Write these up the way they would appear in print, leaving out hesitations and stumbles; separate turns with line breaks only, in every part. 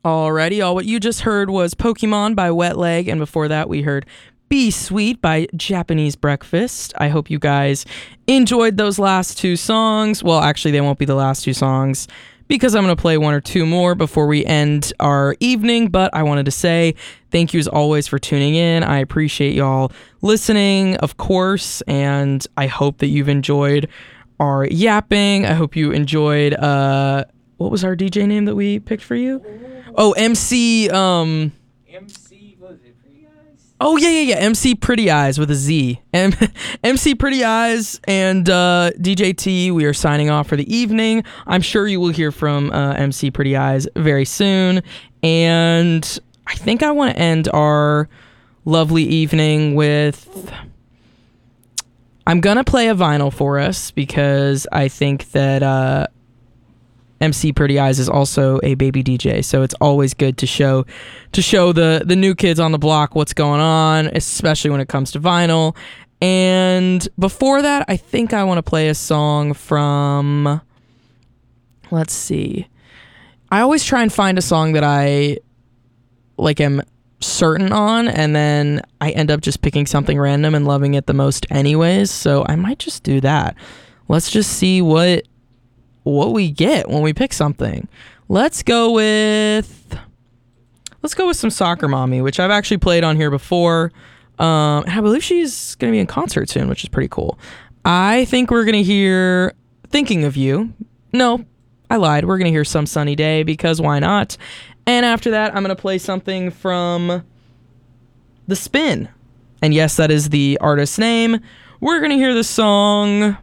Alrighty, all what you just heard was Pokemon by Wet Leg, and before that we heard Be Sweet by Japanese Breakfast. I hope you guys enjoyed those last two songs. Well, actually, they won't be the last two songs because I'm going to play one or two more before we end our evening, but I wanted to say thank you as always for tuning in. I appreciate y'all listening, of course, and I hope that you've enjoyed our yapping. I hope you enjoyed, what was our DJ name that we picked for you? Oh, MC,
MC, what was it, Pretty Eyes?
Oh, yeah. MC Pretty Eyes with a Z. MC Pretty Eyes and DJ T, we are signing off for the evening. I'm sure you will hear from MC Pretty Eyes very soon. And I think I want to end our lovely evening with... I'm going to play a vinyl for us because I think that... MC Pretty Eyes is also a baby DJ, so it's always good to show the new kids on the block what's going on, especially when it comes to vinyl. And before that, I think I want to play a song from, let's see. I always try and find a song that I am certain on, and then I end up just picking something random and loving it the most anyways, so I might just do that. Let's just see what we get when we pick something. Let's go with some Soccer Mommy, which I've actually played on here before. And I believe she's going to be in concert soon, which is pretty cool. I think we're going to hear Thinking of You. No, I lied. We're going to hear Some Sunny Day because why not? And after that, I'm going to play something from The Spin. And yes, that is the artist's name. We're going to hear the song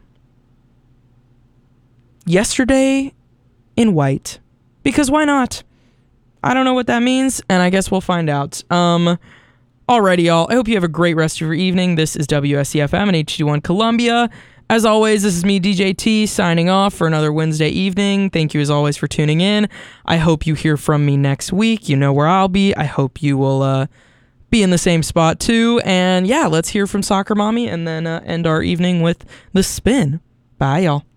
Yesterday in White, because why not? I don't know what that means, and I guess we'll find out. Alrighty, y'all. I hope you have a great rest of your evening. This is WSCFM and HD1 Columbia. As always, this is me, DJ T, signing off for another Wednesday evening. Thank you as always for tuning in. I hope you hear from me next week. You know where I'll be. I hope you will be in the same spot too. And yeah, let's hear from Soccer Mommy and then end our evening with The Spin. Bye, y'all.